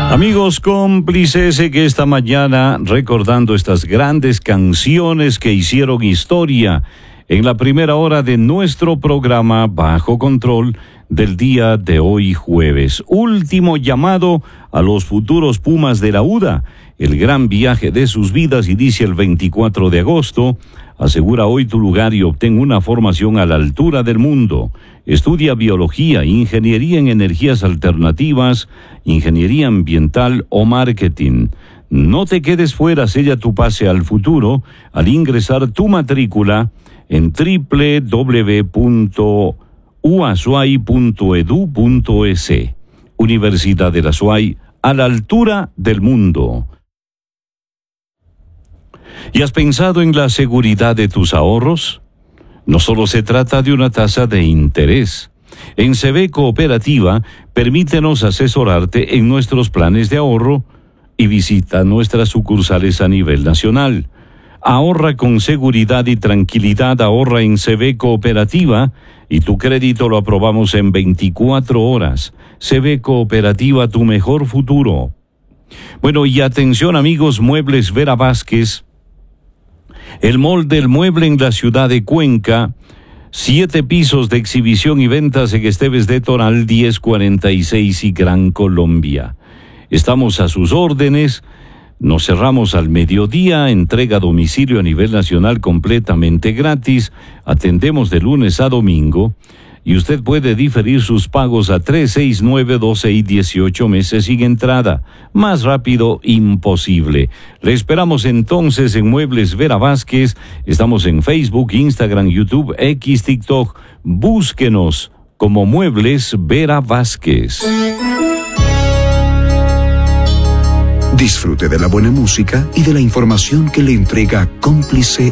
Amigos cómplices, que esta mañana recordando estas grandes canciones que hicieron historia en la primera hora de nuestro programa Bajo Control del día de hoy jueves. Último llamado a los futuros Pumas de la UDA. El gran viaje de sus vidas inicia el 24 de agosto. Asegura hoy tu lugar y obtén una formación a la altura del mundo. Estudia biología, ingeniería en energías alternativas, ingeniería ambiental o marketing. No te quedes fuera, sella tu pase al futuro al ingresar tu matrícula en www.uasuay.edu.es. Universidad de la Azuay, a la altura del mundo. ¿Y has pensado en la seguridad de tus ahorros? No solo se trata de una tasa de interés. En CB Cooperativa, permítenos asesorarte en nuestros planes de ahorro y visita nuestras sucursales a nivel nacional. Ahorra con seguridad y tranquilidad, ahorra en CB Cooperativa y tu crédito lo aprobamos en 24 horas. CB Cooperativa, tu mejor futuro. Bueno, y atención amigos, Muebles Vera Vázquez. El Mall del Mueble en la ciudad de Cuenca, 7 pisos de exhibición y ventas en Esteves de Toral 1046 y Gran Colombia. Estamos a sus órdenes, nos cerramos al mediodía, entrega a domicilio a nivel nacional completamente gratis, atendemos de lunes a domingo y usted puede diferir sus pagos a 3, 6, 9, 12 y 18 meses sin entrada. Más rápido, imposible. Le esperamos entonces en Muebles Vera Vázquez. Estamos en Facebook, Instagram, YouTube, X, TikTok. Búsquenos como Muebles Vera Vázquez. Disfrute de la buena música y de la información que le entrega Cómplice